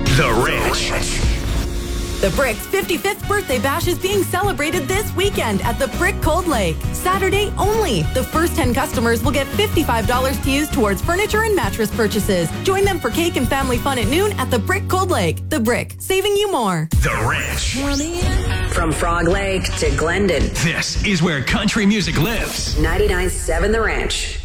The Ranch. The Brick's 55th birthday bash is being celebrated this weekend at the Brick Cold Lake. Saturday only. The first 10 customers will get $55 to use towards furniture and mattress purchases. Join them for cake and family fun at noon at the Brick Cold Lake. The Brick, saving you more. The Ranch. From Frog Lake to Glendon. This is where country music lives. 99.7 The Ranch.